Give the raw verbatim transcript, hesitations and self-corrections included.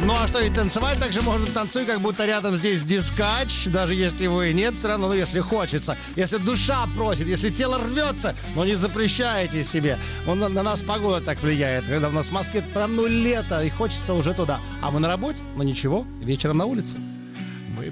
Ну а что, и танцевать также можно, танцуй, как будто рядом здесь дискач, даже если его и нет, все равно, ну если хочется, если душа просит, если тело рвется, но не запрещайте себе. Он, на, на нас погода так влияет, когда у нас в Москве прям ну лето, и хочется уже туда. А мы на работе, но ничего, вечером на улице.